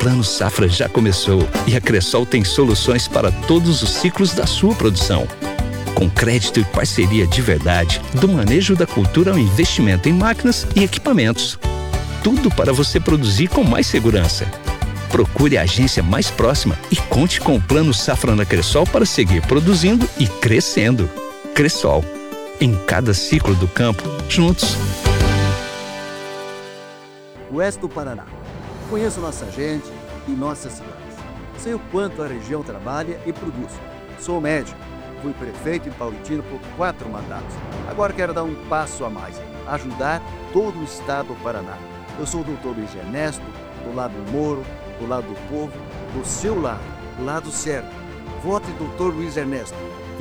Plano Safra já começou e a Cressol tem soluções para todos os ciclos da sua produção. Com crédito e parceria de verdade, do manejo da cultura ao investimento em máquinas e equipamentos. Tudo para você produzir com mais segurança. Procure a agência mais próxima e conte com o Plano Safra na Cressol para seguir produzindo e crescendo. Cressol. Em cada ciclo do campo, juntos. Oeste do Paraná. Conheço nossa gente e nossas cidades. Sei o quanto a região trabalha e produz. Sou médico. Fui prefeito em Paulitino por 4 mandatos. Agora quero dar um passo a mais. Ajudar todo o estado do Paraná. Eu sou o doutor Luiz Ernesto, do lado do Moro, do lado do povo, do seu lado, do lado certo. Vote doutor Luiz Ernesto.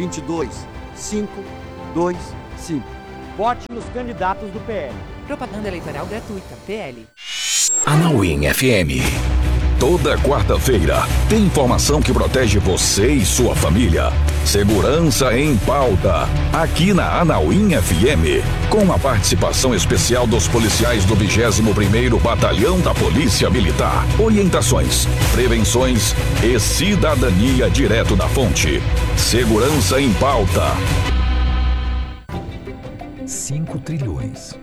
22-525. Vote nos candidatos do PL. Propaganda eleitoral gratuita. PL. Anauim FM. Toda quarta-feira tem informação que protege você e sua família. Segurança em Pauta. Aqui na Anauim FM. Com a participação especial dos policiais do 21º Batalhão da Polícia Militar. Orientações, prevenções e cidadania direto da fonte. Segurança em Pauta. 5 trilhões.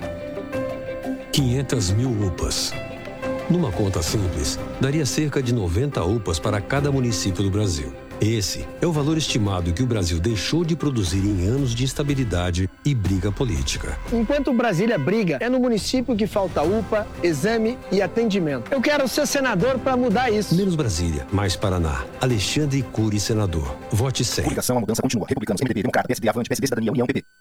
500 mil UPAs. Numa conta simples, daria cerca de 90 UPAs para cada município do Brasil. Esse é o valor estimado que o Brasil deixou de produzir em anos de instabilidade e briga política. Enquanto Brasília briga, é no município que falta UPA, exame e atendimento. Eu quero ser senador para mudar isso. Menos Brasília, mais Paraná. Alexandre Cury, senador. Vote 100. Coligação, a mudança continua. Republicanos, MDB, Democrata, PSD, Avante, PSD, Cidadania, União, PP.